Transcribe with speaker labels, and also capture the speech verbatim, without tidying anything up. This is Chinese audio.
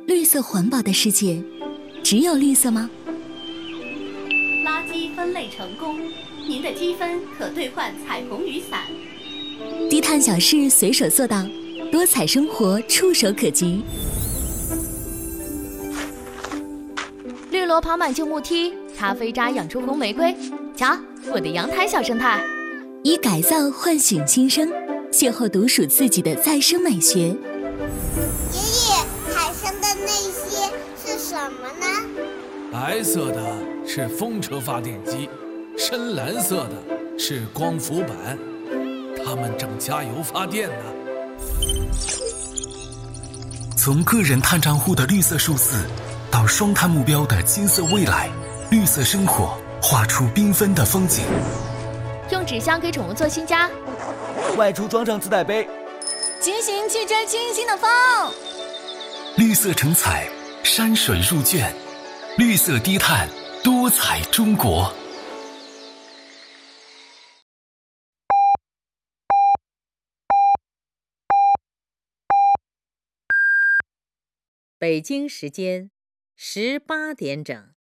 Speaker 1: 绿色环保的世界，只有绿色吗？
Speaker 2: 垃圾分类成功，您的积分可兑换彩虹雨伞。
Speaker 1: 低碳小事随手做到，多彩生活触手可及。
Speaker 3: 绿萝爬满旧木梯，咖啡渣养出红玫瑰。瞧，我的阳台小生态。
Speaker 1: 以改造唤醒新生，邂逅独属自己的再生美学。
Speaker 4: 爷爷，海上的那些是什么呢？
Speaker 5: 白色的是风车发电机，深蓝色的是光伏板，它们正加油发电呢。
Speaker 6: 从个人碳账户的绿色数字，到双碳目标的金色未来，绿色生活画出缤纷的风景。
Speaker 3: 用纸箱给宠物做新家，
Speaker 7: 外出装上自带杯，
Speaker 8: 骑行去追清新的风。
Speaker 6: 绿色成彩，山水入卷，绿色低碳，多彩中国。
Speaker 9: 北京时间十八点整。